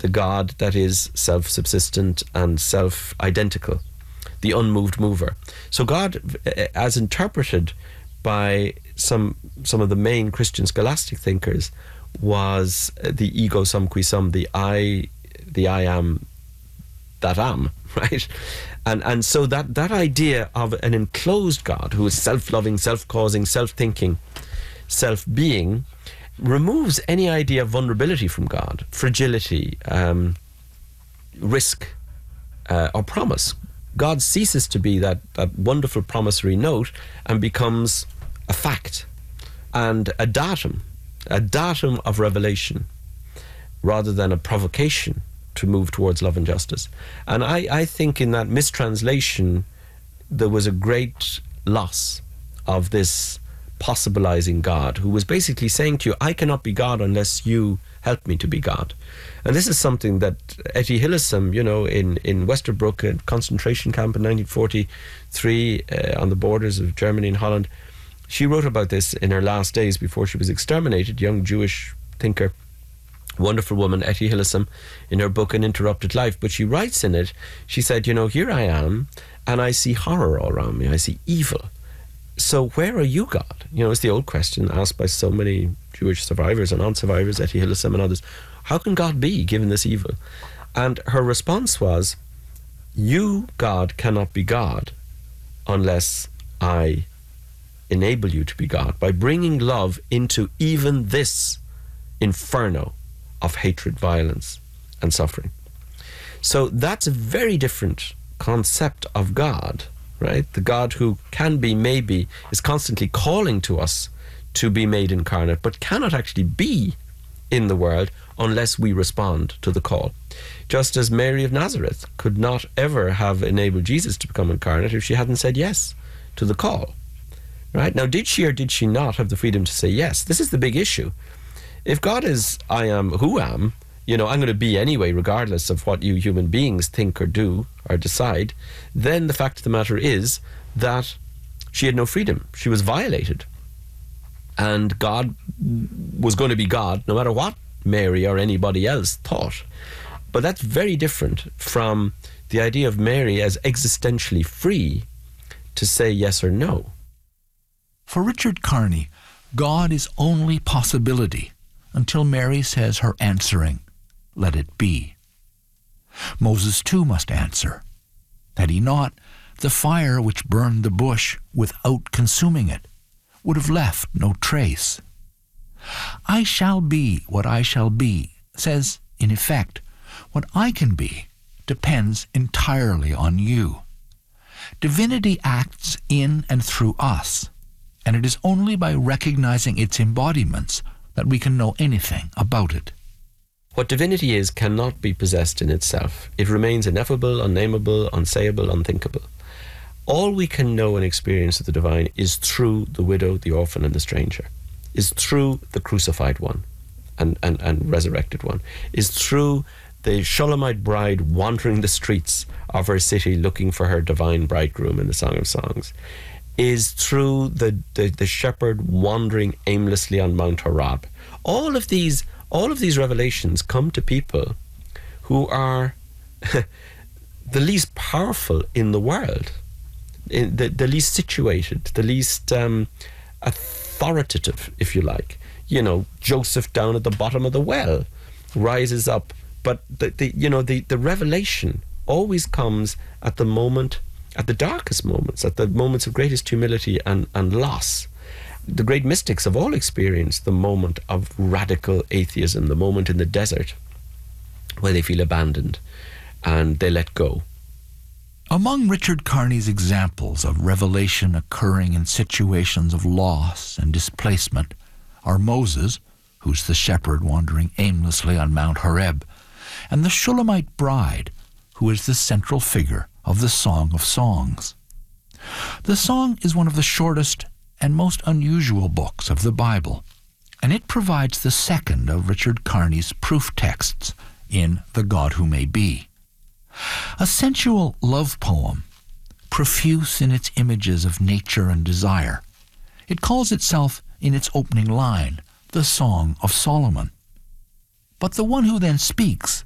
the God that is self-subsistent and self-identical, the unmoved mover. So God, as interpreted by some of the main Christian scholastic thinkers, was the ego sum qui sum, the I am that am, right? And so that idea of an enclosed God who is self-loving, self-causing, self-thinking, self-being, removes any idea of vulnerability from God, fragility, risk, or promise. God ceases to be that wonderful promissory note and becomes a fact and a datum of revelation, rather than a provocation to move towards love and justice. And I think in that mistranslation, there was a great loss of this possibilizing God, who was basically saying to you, I cannot be God unless you help me to be God. And this is something that Etty Hillesum, in Westerbroek, a concentration camp in 1943, on the borders of Germany and Holland, she wrote about this in her last days before she was exterminated, young Jewish thinker, wonderful woman, Etty Hillesum, in her book An Interrupted Life. But she writes in it, she said, here I am, and I see horror all around me, I see evil. So where are you, God? It's the old question asked by so many Jewish survivors and non-survivors, Etty Hillesum and others. How can God be given this evil? And her response was, you, God, cannot be God unless I enable you to be God by bringing love into even this inferno of hatred, violence, and suffering. So that's a very different concept of God, right? The God who can be, maybe, is constantly calling to us to be made incarnate, but cannot actually be in the world unless we respond to the call. Just as Mary of Nazareth could not ever have enabled Jesus to become incarnate if she hadn't said yes to the call. Right? Now, did she or did she not have the freedom to say yes? This is the big issue. If God is I am who am, I'm going to be anyway, regardless of what you human beings think or do or decide, then the fact of the matter is that she had no freedom. She was violated. And God was going to be God no matter what Mary or anybody else thought. But that's very different from the idea of Mary as existentially free to say yes or no. For Richard Carney, God is only possibility until Mary says her answering, let it be. Moses too must answer. Had he not, the fire which burned the bush without consuming it would have left no trace. I shall be what I shall be says, in effect, what I can be depends entirely on you. Divinity acts in and through us, and it is only by recognizing its embodiments that we can know anything about it. What divinity is cannot be possessed in itself. It remains ineffable, unnameable, unsayable, unthinkable. All we can know and experience of the divine is through the widow, the orphan, and the stranger, is through the crucified one and resurrected one, is through the Shulamite bride wandering the streets of her city looking for her divine bridegroom in the Song of Songs, is through the shepherd wandering aimlessly on Mount Horeb. All of these revelations come to people who are the least powerful in the world, the least situated, the least authoritative, if you like. Joseph down at the bottom of the well rises up, but the revelation always comes at the moment, at the darkest moments, at the moments of greatest humility and loss. The great mystics have all experienced the moment of radical atheism, the moment in the desert where they feel abandoned and they let go. Among Richard Carney's examples of revelation occurring in situations of loss and displacement are Moses, who's the shepherd wandering aimlessly on Mount Horeb, and the Shulamite bride, who is the central figure of the Song of Songs. The song is one of the shortest and most unusual books of the Bible, and it provides the second of Richard Carney's proof texts in The God Who May Be. A sensual love poem, profuse in its images of nature and desire, it calls itself, in its opening line, the Song of Solomon. But the one who then speaks